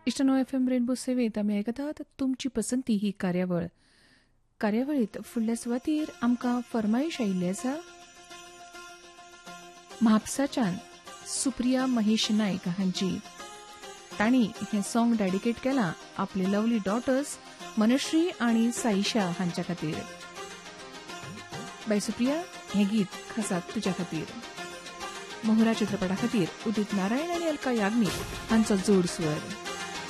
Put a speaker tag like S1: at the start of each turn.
S1: इष्टनो FM rainbow सेवेत आमी आयकतात तुमची पसंती ही कार्यावळीत फुडल्या सुवातेर आमकां फरमाईश आयिल्ली आसा. म्हापसाच्यान सुप्रिया महेश नायक हांची. तांणी हें सॉंग डेडिकेट केलां आपले लवली डॉटर्स मनश्री आनी साईशा हांच्या खातीर. बाय सुप्रिया, हें गीत खासात तुज्या खातीर. मोहरा चित्रपटा खातीर उदित नारायण आनी अलका याग्नीक हांचो जोड स्वर.